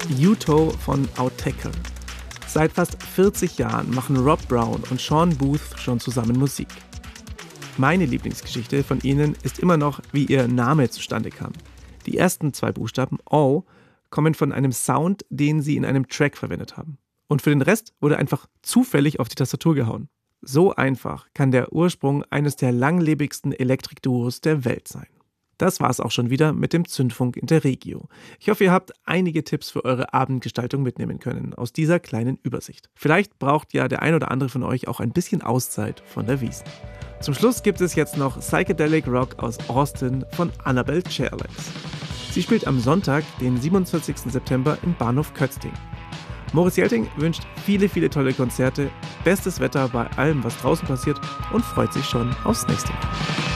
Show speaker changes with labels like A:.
A: U-Toe von Autechre. Seit fast 40 Jahren machen Rob Brown und Sean Booth schon zusammen Musik. Meine Lieblingsgeschichte von ihnen ist immer noch, wie ihr Name zustande kam. Die ersten 2 Buchstaben O kommen von einem Sound, den sie in einem Track verwendet haben. Und für den Rest wurde einfach zufällig auf die Tastatur gehauen. So einfach kann der Ursprung eines der langlebigsten Elektrik-Duos der Welt sein. Das war's auch schon wieder mit dem Zündfunk Interregio. Ich hoffe, ihr habt einige Tipps für eure Abendgestaltung mitnehmen können aus dieser kleinen Übersicht. Vielleicht braucht ja der ein oder andere von euch auch ein bisschen Auszeit von der Wiesn. Zum Schluss gibt es jetzt noch Psychedelic Rock aus Austin von Annabelle Chairlegs. Sie spielt am Sonntag, den 27. September im Bahnhof Kötzting. Moritz Jelting wünscht viele, viele tolle Konzerte, bestes Wetter bei allem, was draußen passiert und freut sich schon aufs nächste Mal.